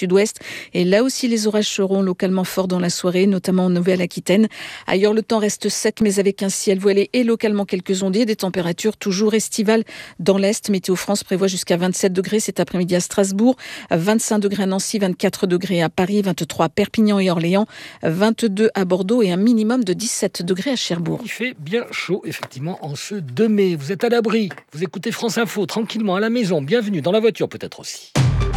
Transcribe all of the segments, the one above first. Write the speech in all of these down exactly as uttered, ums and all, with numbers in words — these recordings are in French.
sud-ouest. Et là aussi, les orages seront localement forts dans la soirée, notamment en Nouvelle-Aquitaine. Ailleurs, le temps reste sec, mais avec un ciel voilé et localement quelques ondées. Des températures toujours estivales dans l'Est. Météo France prévoit jusqu'à vingt-sept degrés cet après-midi à Strasbourg, vingt-cinq degrés à Nancy, vingt-quatre degrés à Paris, vingt-trois à Perpignan et Orléans, vingt-deux à Bordeaux et un minimum de dix-sept degrés à Cherbourg. Il fait bien chaud, effectivement, en ce deux mai. Vous êtes à l'abri, vous écoutez France Info tranquillement à la maison. Bienvenue dans la voiture peut-être aussi.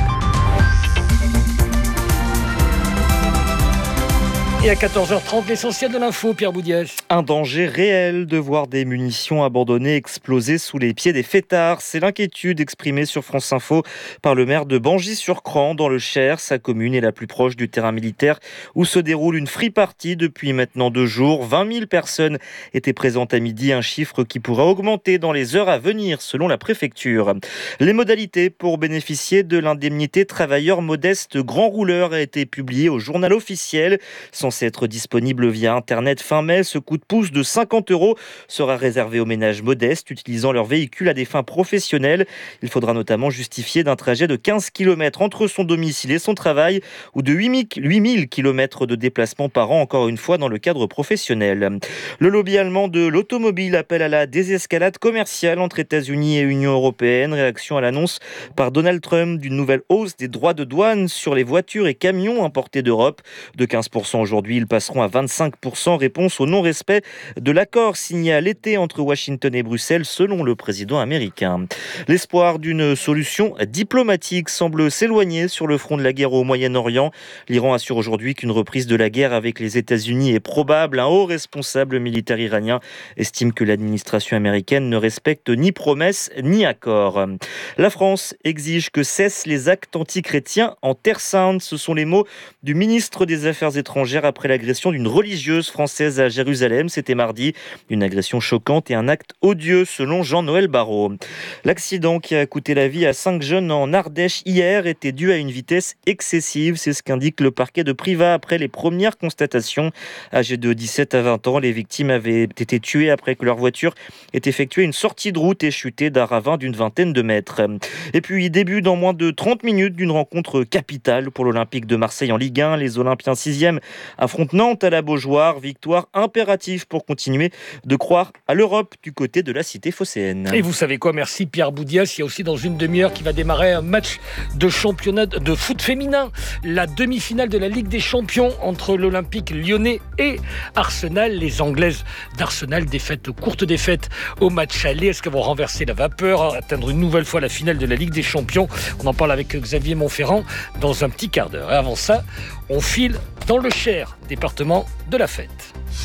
Et à quatorze heures trente, l'essentiel de l'info, Pierre Boudiès. Un danger réel de voir des munitions abandonnées exploser sous les pieds des fêtards. C'est l'inquiétude exprimée sur France Info par le maire de Bangis-sur-Cran, dans le Cher. Sa commune est la plus proche du terrain militaire où se déroule une free party depuis maintenant deux jours. vingt mille personnes étaient présentes à midi, un chiffre qui pourra augmenter dans les heures à venir, selon la préfecture. Les modalités pour bénéficier de l'indemnité travailleur modeste grand rouleur a été publiée au journal officiel. Censé être disponible via Internet fin mai, ce coup de pouce de cinquante euros sera réservé aux ménages modestes utilisant leur véhicule à des fins professionnelles. Il faudra notamment justifier d'un trajet de quinze kilomètres entre son domicile et son travail ou de huit mille kilomètres de déplacement par an, encore une fois dans le cadre professionnel. Le lobby allemand de l'automobile appelle à la désescalade commerciale entre États-Unis et Union européenne. Réaction à l'annonce par Donald Trump d'une nouvelle hausse des droits de douane sur les voitures et camions importés d'Europe de quinze pour cent aujourd'hui. Ils passeront à vingt-cinq pour cent, réponse au non-respect de l'accord signé à l'été entre Washington et Bruxelles, selon le président américain. L'espoir d'une solution diplomatique semble s'éloigner sur le front de la guerre au Moyen-Orient. L'Iran assure aujourd'hui qu'une reprise de la guerre avec les États-Unis est probable. Un haut responsable militaire iranien estime que l'administration américaine ne respecte ni promesses ni accords. La France exige que cessent les actes antichrétiens en Terre Sainte. Ce sont les mots du ministre des Affaires étrangères après l'agression d'une religieuse française à Jérusalem. C'était mardi. Une agression choquante et un acte odieux selon Jean-Noël Barrot. L'accident qui a coûté la vie à cinq jeunes en Ardèche hier était dû à une vitesse excessive. C'est ce qu'indique le parquet de Privas après les premières constatations. Âgés de dix-sept à vingt ans, les victimes avaient été tuées après que leur voiture ait effectué une sortie de route et chuté d'un ravin d'une vingtaine de mètres. Et puis, début dans moins de trente minutes d'une rencontre capitale pour l'Olympique de Marseille en Ligue un. Les Olympiens sixième affrontent Nantes à la Beaujoire. Victoire impérative pour continuer de croire à l'Europe du côté de la cité phocéenne. Et vous savez quoi, merci Pierre Boudias. Il y a aussi dans une demi-heure qui va démarrer un match de championnat de foot féminin. La demi-finale de la Ligue des Champions entre l'Olympique lyonnais et Arsenal. Les Anglaises d'Arsenal, défaite, courte défaite au match aller. Est-ce qu'elles vont renverser la vapeur, atteindre une nouvelle fois la finale de la Ligue des Champions? On en parle avec Xavier Montferrand dans un petit quart d'heure. Et avant ça, on file dans le Cher, département de la fête.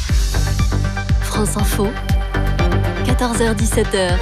France Info, quatorze heures dix-sept heures.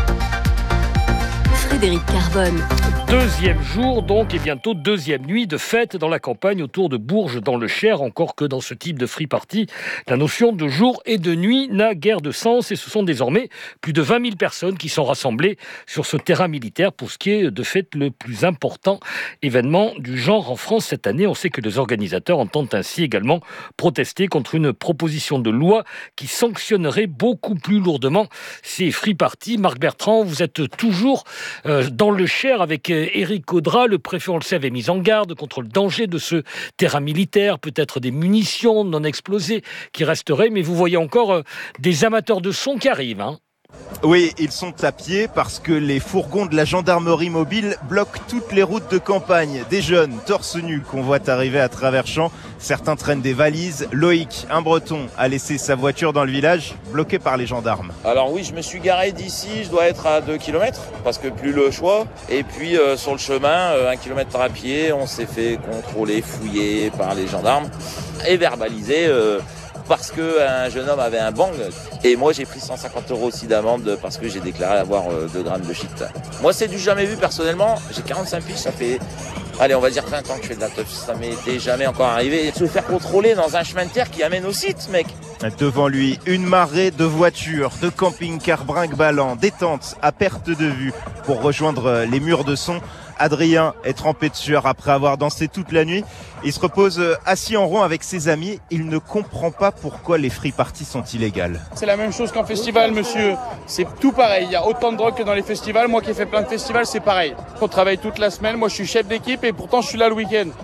Frédéric Carbone. Deuxième jour donc et bientôt deuxième nuit de fête dans la campagne autour de Bourges dans le Cher. Encore que dans ce type de free party, la notion de jour et de nuit n'a guère de sens et ce sont désormais plus de vingt mille personnes qui sont rassemblées sur ce terrain militaire pour ce qui est de fait le plus important événement du genre en France cette année. On sait que les organisateurs entendent ainsi également protester contre une proposition de loi qui sanctionnerait beaucoup plus lourdement ces free parties. Marc Bertrand, vous êtes toujours euh, dans le Cher avec Éric Audra, le préfet, on le sait, avait mis en garde contre le danger de ce terrain militaire, peut-être des munitions non explosées qui resteraient, mais vous voyez encore euh, des amateurs de son qui arrivent, hein. Oui, ils sont à pied parce que les fourgons de la gendarmerie mobile bloquent toutes les routes de campagne. Des jeunes torse nu qu'on voit arriver à travers champs. Certains traînent des valises. Loïc, un breton, a laissé sa voiture dans le village, bloquée par les gendarmes. Alors oui, je me suis garé d'ici, je dois être à deux kilomètres, parce que plus le choix. Et puis euh, sur le chemin, euh, un kilomètre à pied, on s'est fait contrôler, fouiller par les gendarmes et verbaliser... Euh, parce qu'un jeune homme avait un bang. Et moi, j'ai pris cent cinquante euros aussi d'amende parce que j'ai déclaré avoir deux grammes de shit. Moi, c'est du jamais vu personnellement. J'ai quarante-cinq piges, ça fait, allez, on va dire vingt ans que je fais de la teuf. Ça m'était jamais encore arrivé. Se faire contrôler dans un chemin de terre qui amène au site, mec. Devant lui, une marée de voitures, de camping-cars brinque-ballants, des tentes à perte de vue pour rejoindre les murs de son. Adrien est trempé de sueur après avoir dansé toute la nuit. Il se repose assis en rond avec ses amis. Il ne comprend pas pourquoi les free parties sont illégales. C'est la même chose qu'en festival, monsieur. C'est tout pareil. Il y a autant de drogue que dans les festivals. Moi qui ai fait plein de festivals, c'est pareil. On travaille toute la semaine. Moi, je suis chef d'équipe et pourtant, je suis là le week-end.